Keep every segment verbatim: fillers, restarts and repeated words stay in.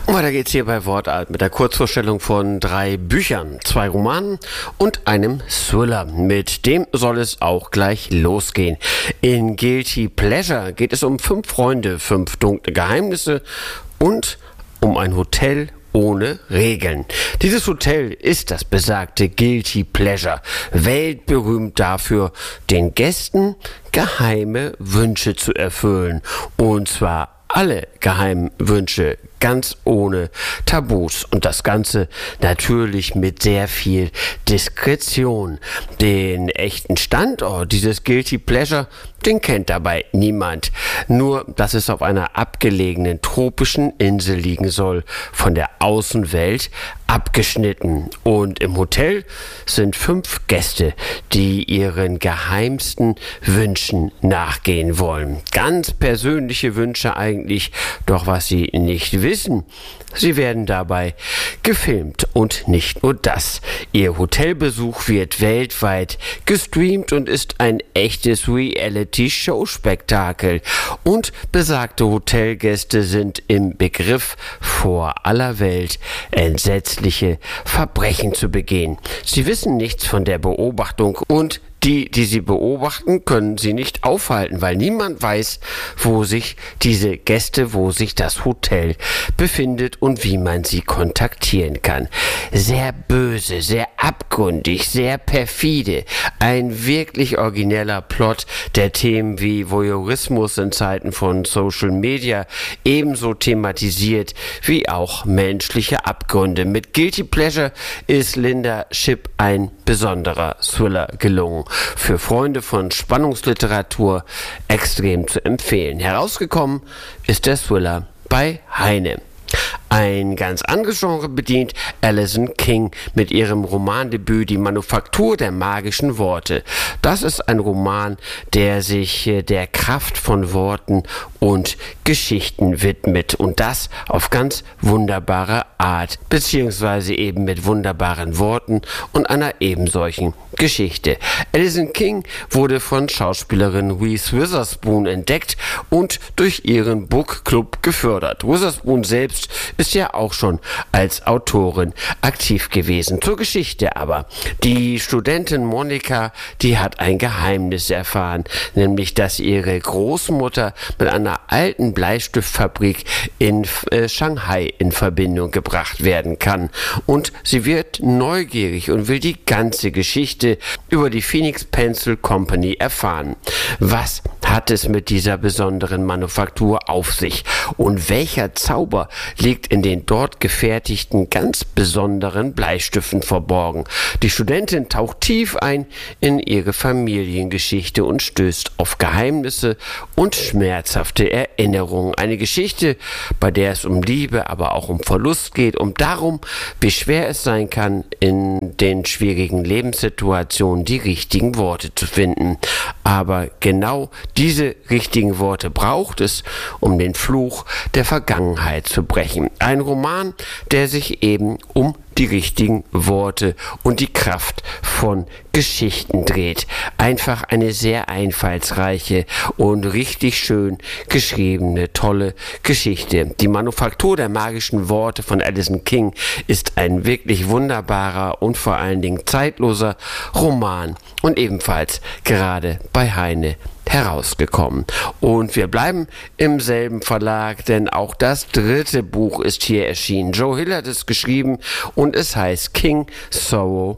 Weiter geht's hier bei Wortart mit der Kurzvorstellung von drei Büchern, zwei Romanen und einem Thriller. Mit dem soll es auch gleich losgehen. In Guilty Pleasure geht es um fünf Freunde, fünf dunkle Geheimnisse und um ein Hotel ohne Regeln. Dieses Hotel ist das besagte Guilty Pleasure, weltberühmt dafür, den Gästen geheime Wünsche zu erfüllen. Und zwar alle geheimen Wünsche, ganz ohne Tabus und das Ganze natürlich mit sehr viel Diskretion. Den echten Standort dieses Guilty Pleasure, den kennt dabei niemand. Nur, dass es auf einer abgelegenen tropischen Insel liegen soll, von der Außenwelt abgeschnitten. Und im Hotel sind fünf Gäste, die ihren geheimsten Wünschen nachgehen wollen. Ganz persönliche Wünsche eigentlich, doch was sie nicht wissen, sie werden dabei gefilmt. Und nicht nur das. Ihr Hotelbesuch wird weltweit gestreamt und ist ein echtes Reality-Show-Spektakel. Und besagte Hotelgäste sind im Begriff, vor aller Welt entsetzliche Verbrechen zu begehen. Sie wissen nichts von der Beobachtung und die, die sie beobachten, können sie nicht aufhalten, weil niemand weiß, wo sich diese Gäste, wo sich das Hotel befindet und wie man sie kontaktieren kann. Sehr böse, sehr abgründig, sehr perfide. Ein wirklich origineller Plot, der Themen wie Voyeurismus in Zeiten von Social Media ebenso thematisiert wie auch menschliche Abgründe. Mit Guilty Pleasure ist Linda Shipp ein besonderer Thriller gelungen. Für Freunde von Spannungsliteratur extrem zu empfehlen. Herausgekommen ist der Thriller bei Heine. Ein ganz anderes Genre bedient Alison King mit ihrem Romandebüt Die Manufaktur der magischen Worte. Das ist ein Roman, der sich der Kraft von Worten und Geschichten widmet und das auf ganz wunderbare Art, beziehungsweise eben mit wunderbaren Worten und einer ebensolchen Geschichte. Alison King wurde von Schauspielerin Reese Witherspoon entdeckt und durch ihren Book Club gefördert. Witherspoon selbst ist ja auch schon als Autorin aktiv gewesen. Zur Geschichte aber. Die Studentin Monika, die hat ein Geheimnis erfahren, nämlich dass ihre Großmutter mit einer alten Bleistiftfabrik in äh, Shanghai in Verbindung gebracht werden kann. Und sie wird neugierig und will die ganze Geschichte über die Phoenix Pencil Company erfahren. Was hat es mit dieser besonderen Manufaktur auf sich? Und welcher Zauber liegt in den dort gefertigten ganz besonderen Bleistiften verborgen? Die Studentin taucht tief ein in ihre Familiengeschichte und stößt auf Geheimnisse und schmerzhafte Erinnerungen. Eine Geschichte, bei der es um Liebe, aber auch um Verlust geht, um darum, wie schwer es sein kann, in den schwierigen Lebenssituationen die richtigen Worte zu finden. Aber genau diese richtigen Worte braucht es, um den Fluch der Vergangenheit zu brechen. Ein Roman, der sich eben um die richtigen Worte und die Kraft von Geschichten dreht. Einfach eine sehr einfallsreiche und richtig schön geschriebene, tolle Geschichte. Die Manufaktur der magischen Worte von Alison King ist ein wirklich wunderbarer und vor allen Dingen zeitloser Roman und ebenfalls gerade bei Heine herausgekommen. Und wir bleiben im selben Verlag, denn auch das dritte Buch ist hier erschienen. Joe Hill hat es geschrieben und es heißt King Sorrow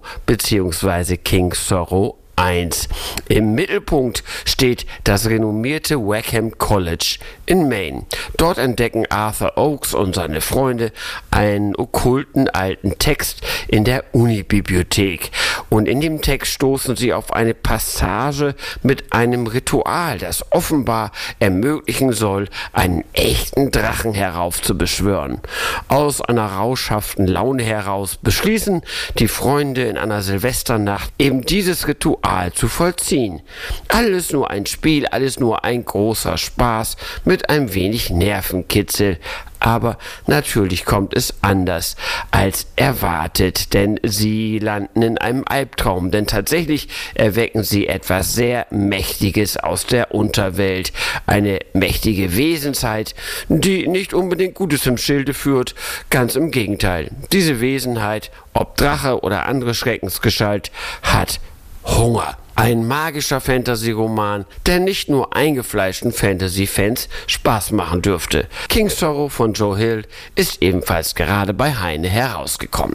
bzw. King Sorrow eins. Im Mittelpunkt steht das renommierte Wickham College in Maine. Dort entdecken Arthur Oakes und seine Freunde einen okkulten alten Text in der Unibibliothek. Und in dem Text stoßen sie auf eine Passage mit einem Ritual, das offenbar ermöglichen soll, einen echten Drachen heraufzubeschwören. Aus einer rauschhaften Laune heraus beschließen die Freunde in einer Silvesternacht eben dieses Ritual zu vollziehen. Alles nur ein Spiel, alles nur ein großer Spaß mit ein wenig Nervenkitzel. Aber natürlich kommt es anders als erwartet, denn sie landen in einem Albtraum, denn tatsächlich erwecken sie etwas sehr Mächtiges aus der Unterwelt, eine mächtige Wesenheit, die nicht unbedingt Gutes im Schilde führt, ganz im Gegenteil. Diese Wesenheit, ob Drache oder andere Schreckensgestalt, hat Hunger. Ein magischer Fantasy-Roman, der nicht nur eingefleischten Fantasy-Fans Spaß machen dürfte. King Sorrow von Joe Hill ist ebenfalls gerade bei Heine herausgekommen.